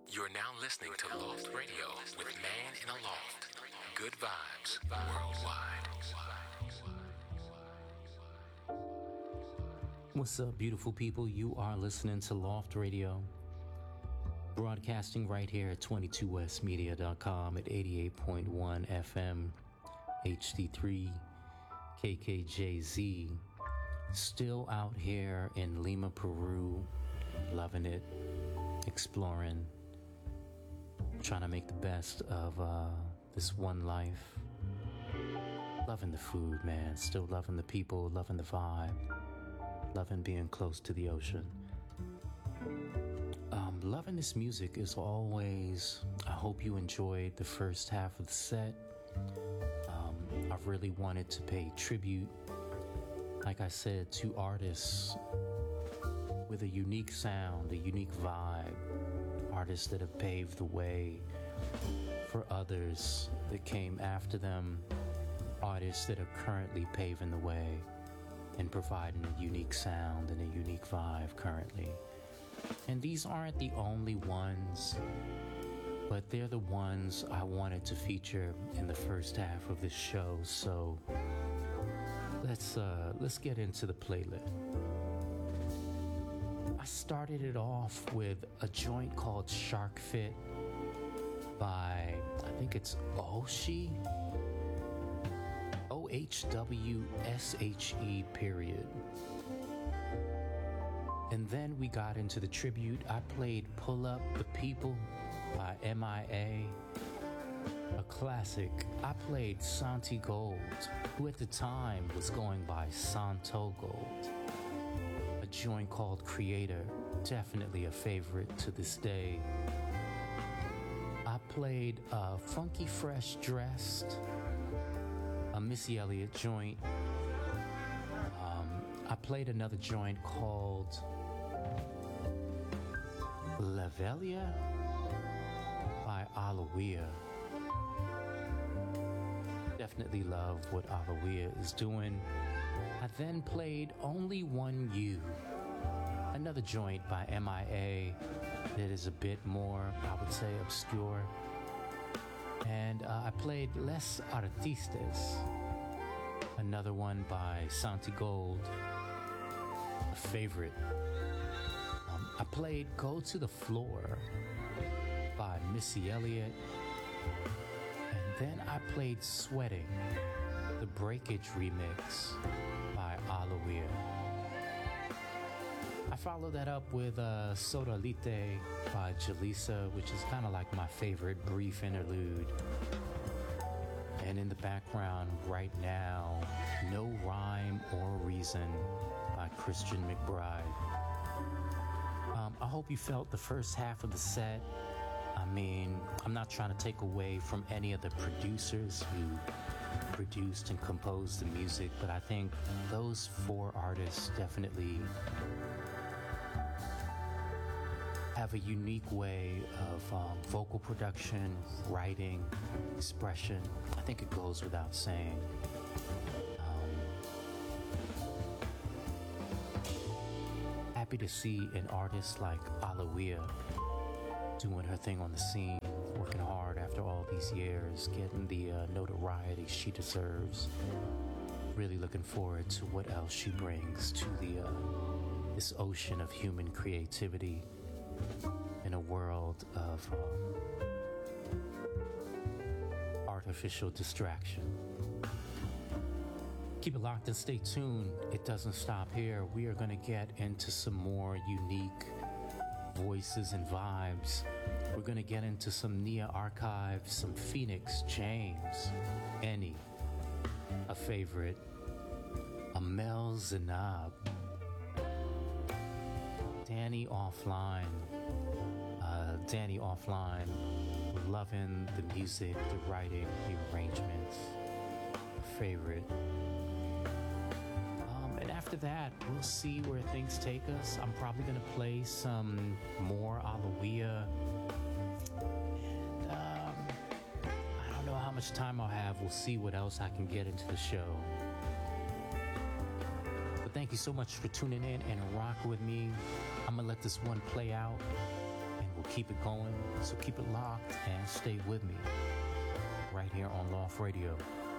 You're now listening to Loft Radio with Man in a Loft. Good vibes worldwide. What's up, beautiful people? You are listening to Loft Radio, broadcasting right here at 22westmedia.com at 88.1 FM, HD3, KKJZ. Still out here in Lima, Peru, loving it, exploring, trying to make the best of this one life. Loving the food, man. Still loving the people, loving the vibe, loving being close to the ocean. Loving this music as always. I hope you enjoyed the first half of the set. I really wanted to pay tribute, like I said, to artists with a unique sound, a unique vibe, artists that have paved the way for others that came after them, artists that are currently paving the way and providing a unique sound and a unique vibe currently. And these aren't the only ones, but they're the ones I wanted to feature in the first half of this show. So let's get into the playlist. I started it off with a joint called Shark Fit by, I think it's Ohwshe, OHWSHE period. And then we got into the tribute. I played Pull Up the People by MIA, a classic. I played Santi Gold, who at the time was going by Santo Gold. A joint called Creator, definitely a favorite to this day. I played Funky Fresh Dressed, a Missy Elliott joint. I played another joint called La Velia by Alawia. Definitely love what Alawia is doing. I then played Only One You, another joint by MIA that is a bit more, I would say, obscure. And I played Les Artistas, another one by Santi Gold, a favorite. I played Go to the Floor by Missy Elliott. And then I played Sweating, the Breakage remix by Alawia. I followed that up with Sodalite by Jalisa, which is kind of like my favorite brief interlude. And in the background right now, No Rhyme or Reason by Christian McBride. I hope you felt the first half of the set. I mean, I'm not trying to take away from any of the producers who produced and composed the music, but I think those four artists definitely have a unique way of vocal production, writing, expression. I think it goes without saying. Happy to see an artist like Alawia doing her thing on the scene, working hard after all these years, getting the notoriety she deserves. Really looking forward to what else she brings to this ocean of human creativity in a world of artificial distraction. Keep it locked and stay tuned. It doesn't stop here. We are going to get into some more unique voices and vibes. We're going to get into some Nia Archive, some Phoenix James, Annie, a favorite, Amel Zainab, Danny Offline, loving the music, the writing, the arrangements, a favorite. And after that, we'll see where things take us. I'm probably going to play some more Alawia. And I don't know how much time I'll have. We'll see what else I can get into the show. But thank you so much for tuning in and rocking with me. I'm going to let this one play out. And we'll keep it going. So keep it locked and stay with me right here on Loft Radio.